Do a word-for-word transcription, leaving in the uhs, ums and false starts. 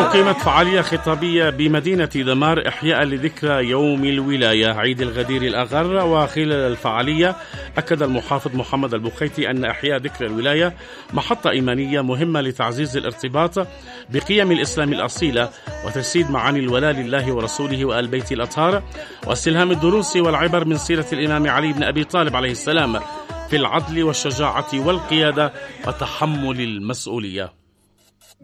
أقيمت فعالية خطابية بمدينة دمار إحياء لذكرى يوم الولاية عيد الغدير الأغر. وخلال الفعالية أكد المحافظ محمد البخيتي أن إحياء ذكرى الولاية محطة إيمانية مهمة لتعزيز الارتباط بقيم الإسلام الأصيلة وتجسيد معاني الولاء لله ورسوله وآل بيت الأطهار واستلهام الدروس والعبر من سيرة الإمام علي بن أبي طالب عليه السلام في العدل والشجاعة والقيادة وتحمل المسؤولية.